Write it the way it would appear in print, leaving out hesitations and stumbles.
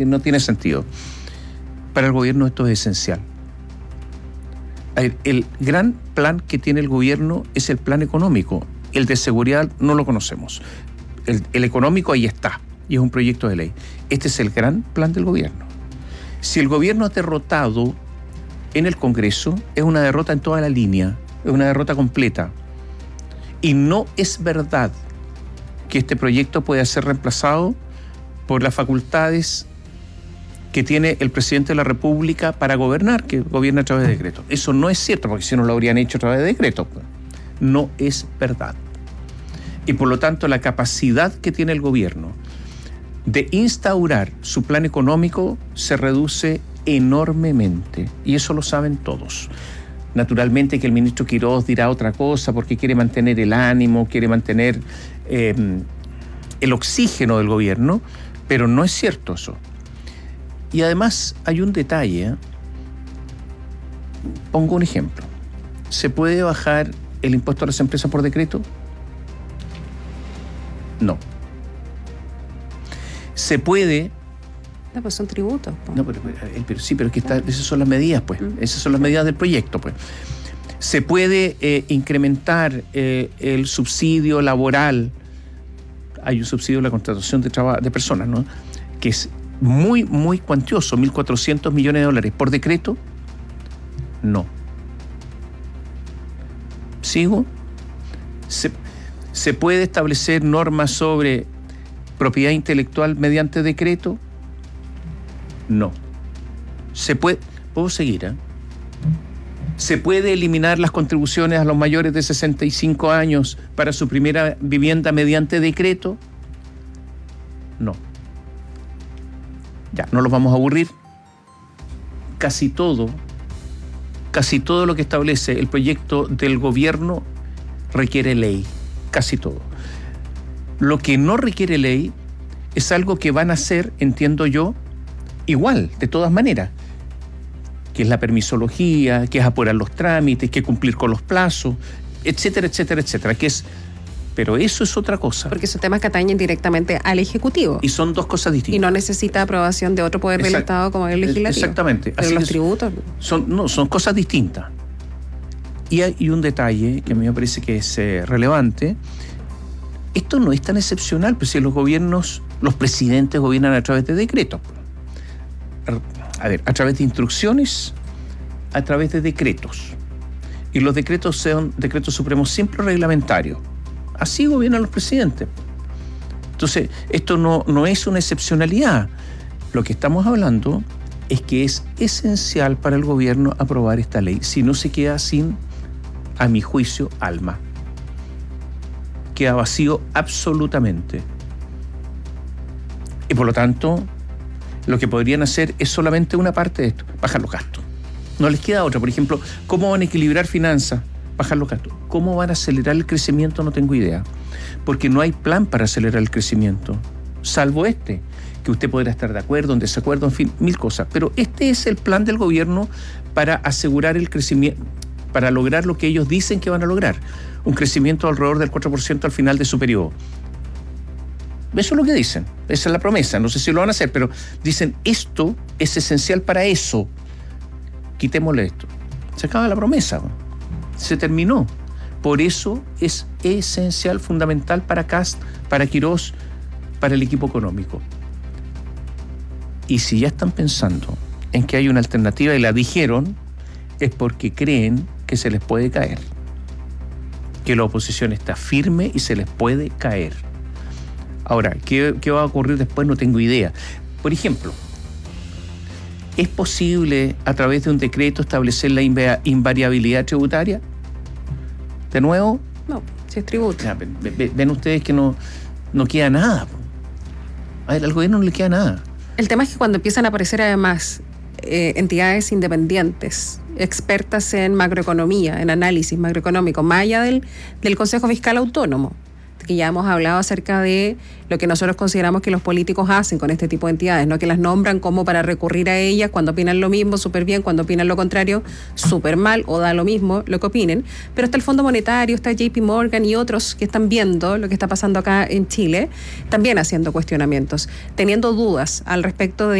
que no tiene sentido. Para el gobierno esto es esencial. El gran plan que tiene el gobierno es el plan económico. El de seguridad no lo conocemos. El económico ahí está, y es un proyecto de ley. Este es el gran plan del gobierno. Si el gobierno es derrotado en el Congreso, es una derrota en toda la línea, es una derrota completa. Y no es verdad que este proyecto pueda ser reemplazado por las facultades que tiene el presidente de la República para gobernar, que gobierna a través de decreto. Eso no es cierto, porque si no lo habrían hecho a través de decreto. No es verdad. Y por lo tanto, la capacidad que tiene el gobierno de instaurar su plan económico se reduce enormemente. Y eso lo saben todos. Naturalmente que el ministro Quirós dirá otra cosa porque quiere mantener el ánimo, quiere mantener el oxígeno del gobierno, pero no es cierto eso. Y además hay un detalle. Pongo un ejemplo. ¿Se puede bajar el impuesto a las empresas por decreto? No. ¿Se puede? No, pues son tributos. No, pero sí, pero es que esas son las medidas, pues. Esas son las medidas del proyecto, pues. ¿Se puede incrementar el subsidio laboral? Hay un subsidio de la contratación de personas, ¿no? Que es muy, muy cuantioso, 1.400 millones de dólares. ¿Por decreto? No. ¿Sigo? ¿Se puede establecer normas sobre propiedad intelectual mediante decreto? No. ¿Puedo seguir? ¿Se puede eliminar las contribuciones a los mayores de 65 años para su primera vivienda mediante decreto? No. Ya, no los vamos a aburrir. Casi todo lo que establece el proyecto del gobierno requiere ley. Casi todo. Lo que no requiere ley es algo que van a hacer, entiendo yo, igual, de todas maneras, que es la permisología, que es apurar los trámites, que es cumplir con los plazos, etcétera, etcétera, etcétera, pero eso es otra cosa. Porque son temas que atañen directamente al Ejecutivo. Y son dos cosas distintas. Y no necesita aprobación de otro poder del Estado como el legislativo. Exactamente. Pero los tributos son cosas distintas. Y hay un detalle que a mí me parece que es relevante. Esto no es tan excepcional, pues si los gobiernos, los presidentes gobiernan a través de decretos. A través de instrucciones, a través de decretos. Y los decretos son decretos supremos siempre reglamentarios. Así gobiernan los presidentes. Entonces, esto no es una excepcionalidad. Lo que estamos hablando es que es esencial para el gobierno aprobar esta ley. Si no, se queda sin, a mi juicio, alma. Queda vacío absolutamente. Y por lo tanto, lo que podrían hacer es solamente una parte de esto, bajar los gastos. No les queda otra. Por ejemplo, ¿cómo van a equilibrar finanzas? Bajar los gastos. ¿Cómo van a acelerar el crecimiento? No tengo idea. Porque no hay plan para acelerar el crecimiento, salvo que usted podrá estar de acuerdo, en desacuerdo, en fin, mil cosas. Pero este es el plan del gobierno para asegurar el crecimiento, para lograr lo que ellos dicen que van a lograr. Un crecimiento alrededor del 4% al final de su periodo. Eso es lo que dicen. Esa es la promesa. No sé si lo van a hacer, pero dicen esto es esencial para eso. Quitémosle esto. Se acaba la promesa. Se terminó. Por eso es esencial, fundamental para Kast, para Quirós, para el equipo económico. Y si ya están pensando en que hay una alternativa y la dijeron, es porque creen que se les puede caer. Que la oposición está firme y se les puede caer. Ahora, ¿qué va a ocurrir después? No tengo idea. Por ejemplo, ¿es posible a través de un decreto establecer la invariabilidad tributaria? ¿De nuevo? No, si es tributo. Ya, ven ustedes que no queda nada. A ver, al gobierno no le queda nada. El tema es que cuando empiezan a aparecer además entidades independientes, expertas en macroeconomía, en análisis macroeconómico, más allá del Consejo Fiscal Autónomo, que ya hemos hablado acerca de lo que nosotros consideramos que los políticos hacen con este tipo de entidades, ¿no? Que las nombran como para recurrir a ellas cuando opinan lo mismo, súper bien, cuando opinan lo contrario, súper mal, o da lo mismo lo que opinen. Pero está el Fondo Monetario, está JP Morgan y otros que están viendo lo que está pasando acá en Chile, también haciendo cuestionamientos, teniendo dudas al respecto de